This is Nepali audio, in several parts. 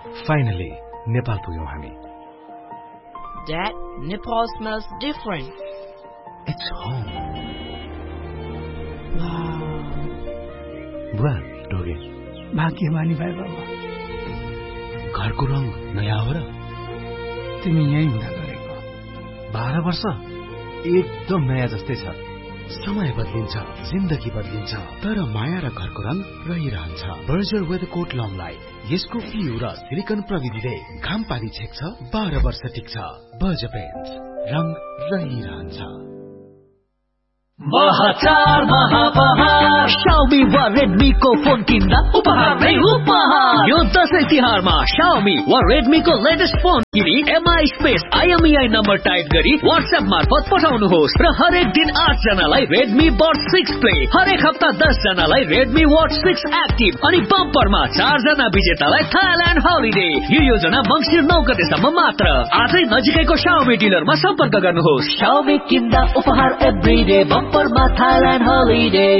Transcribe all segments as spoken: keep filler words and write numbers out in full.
फाइनली नेपाल पुग्यौं हामी। Dad, Nepal smells different. It's home. Wow. बुवा ढोगे भाग्यमानी भाइ बाबा। घरको रङ नयाँ हो र? तिमी यही हुँदा गरेको बाह्र वर्ष एकदम नयाँ जस्तै छ। समय बदलिन्छ, जिन्दगी बदलिन्छ, तर माया र घरको रङ रहिरहन्छ। बर्जर वेदकोट लङलाई यसको पिउ र सिलिकन प्रविधिले घाम पानी छेक्छ, बाह्र वर्ष टिक्छ। बर्जर पेन्ट्स, रङ रहिरहन्छ। महाचार महापहार Xiaomi वा Redmi को फोन किन्दा उपहार नै उपहार। यो दशैं तिहारमा Xiaomi वा Redmi को लेटेस्ट फोन किनी MI space IMEI number type गरी व्हाट्सएप मार्फत पठाउनुहोस् र हरेक दिन आठ जनालाई Redmi Watch सिक्स प्ले, हरेक हप्ता दस जनालाई Redmi Watch सिक्स एक्टिभ अनि बम्परमा चार जना विजेतालाई थाइल्यान्ड हलिडे। यो योजना मङ्सिर नौ गतेसम्म मात्र। आजै नजिकैको Xiaomi डिलरमा सम्पर्क गर्नुहोस्। Xiaomi किन्दा उपहार एभ्रीडे, बम्परमा थाइल्यान्ड हलिडे।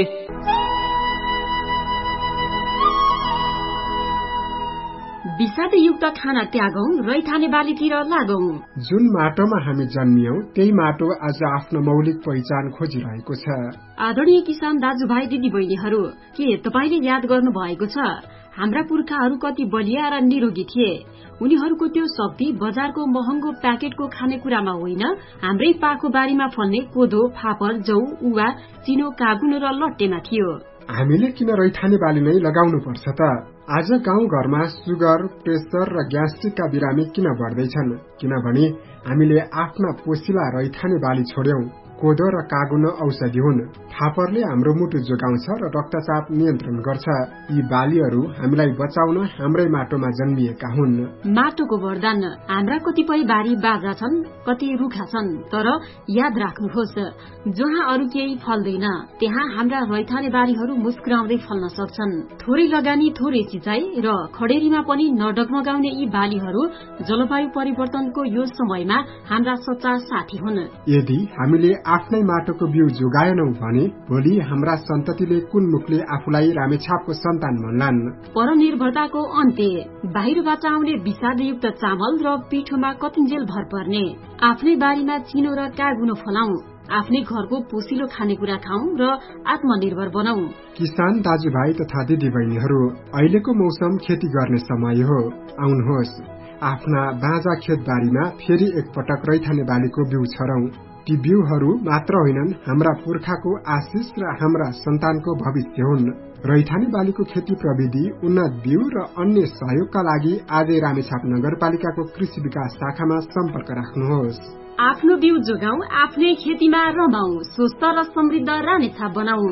विषादयुक्त खाना त्यागौं, रैथाने बालीतिर लागौं। जुन माटोमा हामी जन्मियौं त्यही माटो आज आफ्नो मौलिक पहिचान खोजिरहेको छ। आदरणीय किसान दाजुभाइ दिदीबहिनीहरू, के तपाईले याद गर्नु भएको छ हाम्रा पुर्खाहरू कति बलिया र निरोगी थिए? उनीहरूको त्यो शक्ति बजारको महँगो प्याकेटको खानेकुरामा होइन, हाम्रै पाखो बारीमा फल्ने कोदो, फापर, जौ, उवा, चिनो, कागुनो र लट्टेमा थियो। हामीले किन रैथाने बाली नै लगाउनु पर्छ त? आज गाउँ घरमा सुगर, प्रेसर र ग्यास्ट्रिकका बिरामी किन बढ्दैछन्? किनभने हामीले आफ्ना पोसिला रैथाने बाली छोड्यौं। कोदो र कागुनो औषधि हुन्। फापरले हाम्रो मुटु जोगाउँछ र रक्तचाप नियन्त्रण गर्छ। यी बालीहरू हामीलाई बचाउन हाम्रै माटोमा जन्मिएका हुन्। माटोको वरदान। हाम्रा कतिपय बारी बाजा छन्, कति रुखा छन्, तर याद राख्नुहोस्, जहाँ अरू केही फल्दैन त्यहाँ हाम्रा रैथाने बारीहरू मुस्कुराउँदै फल्न सक्छन्। थोरै लगानी, थोरै सिंचाई र खडेरीमा पनि नडगमगाउने यी बालीहरू जलवायु परिवर्तनको यो समयमा हाम्रा सच्चा साथी हुन्। यदि हामीले आफ्नै माटोको बिउ जोगाएनौं भने भोलि हाम्रा सन्ततिले कुन मुखले आफूलाई रामेछापको सन्तान भन्लान्? परनिर्भरताको अन्त्य। बाहिरबाट आउने विषादयुक्त चामल र पिठोमा कतिन्जेल भर पर्ने। आफ्नै बारीमा चिनो र कागुनो फलाउँ, आफ्नै घरको पोसिलो खानेकुरा खाउँ र आत्मनिर्भर बनाऊ। किसान दाजुभाइ तथा दिदीबहिनीहरू, अहिलेको मौसम खेती गर्ने समय हो। आउनुहोस्, आफ्ना बाँझा खेतबारीमा फेरि एकपटक रैथाने बालीको बिउ छरौं। ती बिउहरू मात्र होइनन्, हाम्रा पुर्खाको आशिष र हाम्रा सन्तानको भविष्य हुन्। रैथाने बालीको खेती प्रविधि, उन्नत बिउ र अन्य सहयोगका लागि आजै रामेछाप नगरपालिकाको कृषि विकास शाखामा सम्पर्क राख्नुहोस्। आफ्नो बिउ जोगाऊ, आफ्नै खेतीमा रमाऊ, स्वस्थ र समृद्ध रामेछाप बनाऊ।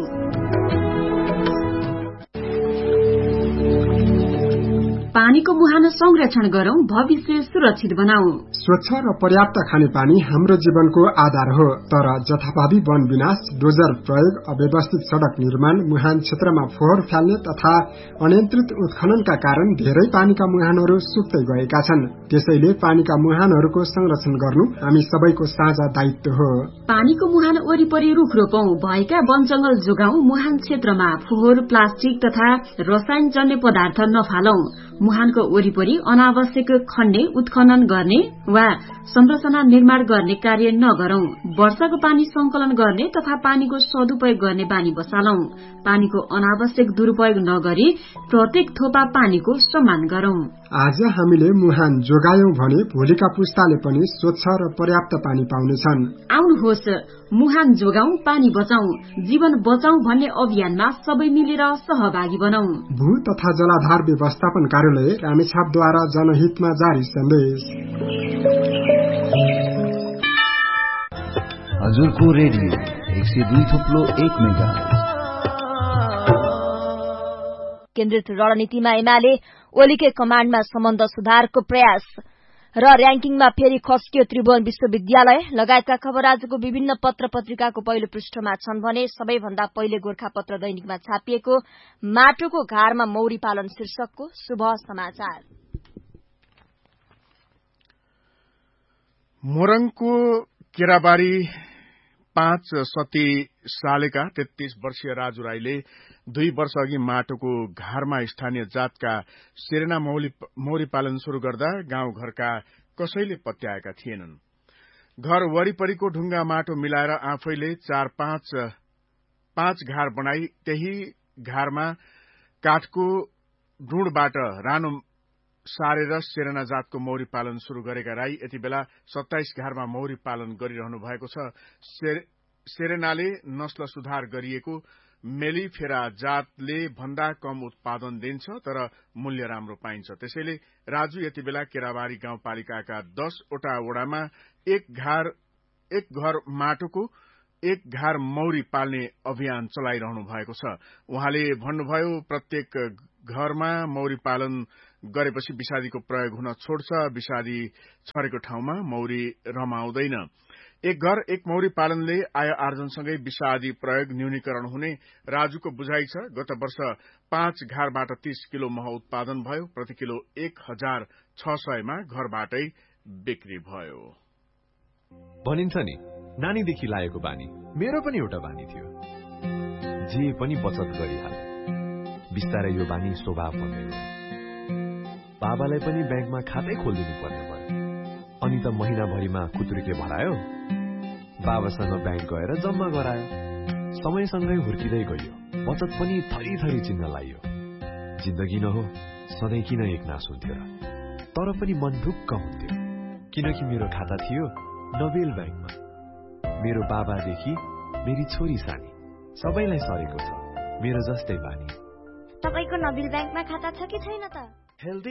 पानीको मुहान संरक्षण गरौं, भविष्य सुरक्षित बनाऊ। स्वच्छ र पर्याप्त खानेपानी हाम्रो जीवनको आधार हो, तर जथाभावी वन विनाश, डोजर प्रयोग, अव्यवस्थित सड़क निर्माण, मुहान क्षेत्रमा फोहोर फाल्ने तथा अनियन्त्रित उत्खननका कारण धेरै पानीका मुहानहरू सुक्दै गएका छन्। त्यसैले पानीका मुहानहरूको संरक्षण गर्नु हामी सबैको साझा दायित्व हो। पानीको मुहान वरिपरि रुख रोपौं, भएका वन जंगल जोगाऊ, मुहान क्षेत्रमा फोहोर, प्लास्टिक तथा रसायन जन्य पदार्थ नफालौं। मुहानको वरिपरि अनावश्यक खन्ने, उत्खनन गर्ने वा संरचना निर्माण गर्ने कार्य नगरौं। वर्षाको पानी संकलन गर्ने तथा पानीको सदुपयोग गर्ने बानी बसालौं। पानीको अनावश्यक दुरूपयोग नगरी प्रत्येक थोपा पानीको सम्मान गरौं। आज हामीले मुहान जोगायौं भने भोलिका पुस्ताले पनि स्वच्छ र पर्याप्त पानी पाउनेछन्। आउनुहोस्, मुहान जोगाऊ, पानी बचाऊ, जीवन बचाऊ भन्ने अभियानमा सबै मिलेर सहभागी बनाऊ। भू तथा जलाधार व्यवस्थापन कार्यालय रामेछापद्वारा जनहितमा जारी सन्देश। हजुरको रेडियो एक सय दुई थुप्लो एक मेगा। केन्द्रित रणनीतिमा एमाले ओलीकै कमाण्डमा सम्बन्ध सुधारको प्रयास र र्याङ्किङमा फेरि खस्कियो त्रिभुवन विश्वविद्यालय लगायतका खबर आजको विभिन्न पत्र पत्रिकाको पहिलो पृष्ठमा छन् भने सबैभन्दा पहिले गोरखापत्र दैनिकमा छापिएको माटोको घारमा मौरी पालन शीर्षकको शुभ समाचार। मोरङको केराबारी पाँच सती सालेका तेत्तीस वर्षीय राजु राईले दुई वर्ष अघि माटोको घरमा स्थानीय जातका सेरेना मौरी पालन शुरू गर्दा गाउँघरका कसैले पत्याएका थिएनन्। घर वरिपरिको ढुङ्गा माटो मिलाएर आफैले चार पाँच पाँच घार बनाई त्यही घारमा काठको ढुँडबाट रानो सारेर सेरेना जातको मौरी पालन शुरू गरेका राई यति बेला सत्ताइस घारमा मौरी पालन गरिरहनु भएको छ। सेरेनाले नस्ल सुधार गरिएको मेलिफेरा जातले भन्दा कम उत्पादन दिन्छ तर मूल्य राम्रो पाइन्छ। त्यसैले राजु यति बेला केराबारी गाउँपालिकाका दसवटा वडामा एक घार एक घर माटोको एक घार मौरी पाल्ने अभियान चलाइरहनु भएको छ। उहाँले भन्नुभयो प्रत्येक घरमा मौरी पालन गरेपछि विषादीको प्रयोग हुन छोड्छ। विषादी छरेको ठाउँमा मौरी रमाउँदैन। एक घर एक मौरी पालनले आय आर्जनसँगै विषादी प्रयोग न्यूनीकरण हुने राजुको बुझाइ छ। गत वर्ष पाँच घारबाट तीस किलो मह उत्पादन भयो। प्रति किलो एक हजार छ सयमा घरबाटै बिक्री भयो। भनिन्छ नि नानीदेखि लागेको बानी मेरो पनि एउटा बानी थियो। जे पनि बचत गरिहाले। बिस्तारै यो बानी स्वभाव बन्दै गयो। बाबालाई पनि ब्याङ्कमा खातै खोलिदिनु पर्ने भयो। अनि त महिनाभरिमा खुत्रुके भरायो। बाबासँग ब्याङ्क गएर जम्मा गरायो। समयसँगै हुर्किँदै गयो। बचत पनि थरी थरी चिन्न लाइयो। जिन्दगी न हो सधैँ किन एक नास हुन्थ्यो र। तर पनि मन ढुक्क हुन्थ्यो किनकि मेरो खाता थियो नोबेल ब्याङ्कमा। मेरो बाबादेखि मेरी छोरी सानी सबैलाई सरेको छ मेरो जस्तै बानी। तपाईको नोबेल ब्याङ्कमा खाता छ कि छैन त?